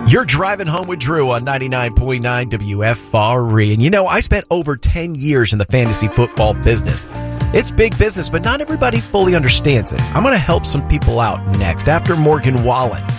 You're driving home with Drew on 99.9 WFRE. And I spent over 10 years in the fantasy football business. It's big business, but not everybody fully understands it. I'm going to help some people out next after Morgan Wallen.